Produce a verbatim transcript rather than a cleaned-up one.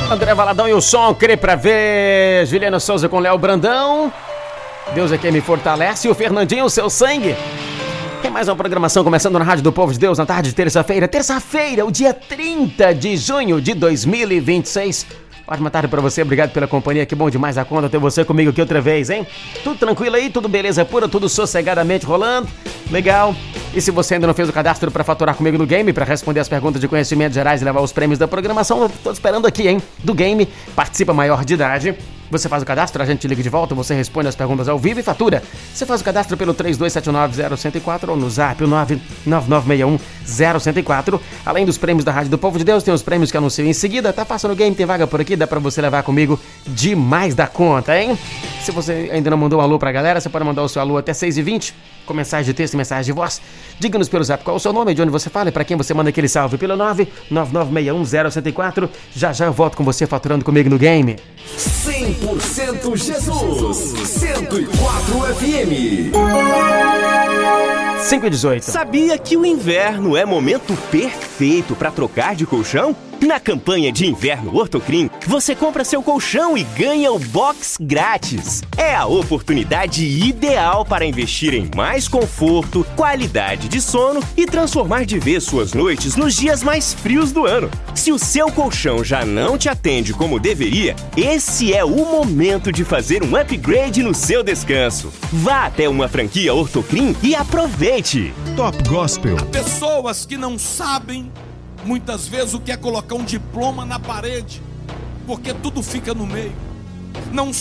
André Valadão e o som, crê pra ver. Juliana Souza com Léo Brandão. Deus é quem me fortalece. E o Fernandinho, o seu sangue. Tem mais uma programação começando na Rádio do Povo de Deus na tarde de terça-feira. Terça-feira, o dia trinta de junho de dois mil e vinte e seis. Ótima tarde pra você, obrigado pela companhia, que bom demais a conta ter você comigo aqui outra vez, hein? Tudo tranquilo aí, tudo beleza pura, tudo sossegadamente rolando, legal. E se você ainda não fez o cadastro pra faturar comigo no game, pra responder as perguntas de conhecimentos gerais e levar os prêmios da programação, eu tô esperando aqui, hein? Do game, participa maior de idade. Você faz o cadastro, a gente liga de volta, você responde as perguntas ao vivo e fatura. Você faz o cadastro pelo três dois sete nove zero um quatro ou no zap o nove nove nove seis um zero um quatro. Além dos prêmios da Rádio do Povo de Deus, tem os prêmios que anuncio em seguida. Tá fácil no game, tem vaga por aqui, dá pra você levar comigo demais da conta, hein? Se você ainda não mandou um alô pra galera, você pode mandar o seu alô até seis e vinte, com mensagem de texto e mensagem de voz. Diga-nos pelo zap qual é o seu nome, de onde você fala e pra quem você manda aquele salve pelo nove nove nove seis um zero um quatro. Já já eu volto com você faturando comigo no game. cem por cento Jesus, cento e quatro F M. cinco e dezoito. Sabia que o inverno é momento perfeito para trocar de colchão? Na campanha de inverno Ortocrim, você compra seu colchão e ganha o box grátis. É a oportunidade ideal para investir em mais conforto, qualidade de sono e transformar de vez suas noites nos dias mais frios do ano. Se o seu colchão já não te atende como deveria, esse é o momento de fazer um upgrade no seu descanso. Vá até uma franquia Ortocrim e aproveite. Top Gospel. Há pessoas que não sabem muitas vezes o que é colocar um diploma na parede, porque tudo fica no meio. Não